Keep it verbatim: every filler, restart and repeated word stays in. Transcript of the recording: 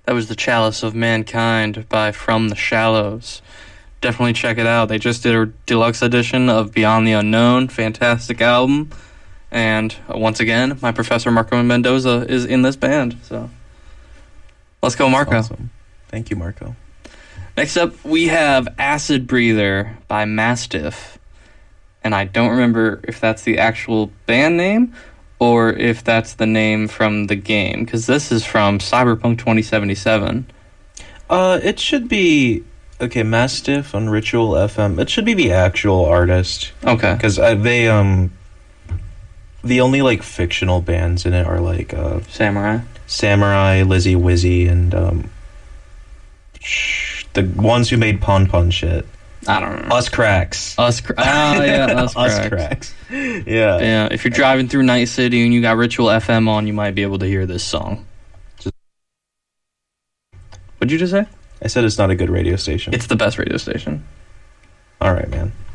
That was The Chalice of Mankind by From the Shallows. Definitely check it out. They just did a deluxe edition of Beyond the Unknown. Fantastic album. And uh, once again, my professor Marco Mendoza is in this band. So let's go, Marco. Awesome. Thank you, Marco. Next up, we have Acid Breather by Mastiff. And I don't remember if that's the actual band name or if that's the name from the game, because this is from Cyberpunk twenty seventy-seven. Uh, it should be... Okay, Mastiff on Ritual F M. It should be the actual artist. Okay. Because uh, they, um... the only, like, fictional bands in it are, like, uh... Samurai. Samurai, Lizzie Wizzy, and, um... Sh- the ones who made Pon Pon shit. I don't know. Us Cracks. Us Cracks. Oh, yeah, Us Cracks. Us Cracks. Yeah. Yeah, if you're driving through Night City and you got Ritual F M on, you might be able to hear this song. Just- What'd you just say? I said it's not a good radio station. It's the best radio station. All right, man.